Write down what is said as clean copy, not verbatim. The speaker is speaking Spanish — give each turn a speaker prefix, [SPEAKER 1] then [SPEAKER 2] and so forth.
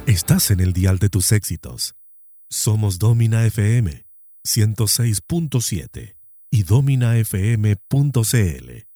[SPEAKER 1] Estás en el dial de tus éxitos. Somos Domina FM 106.7 y dominafm.cl.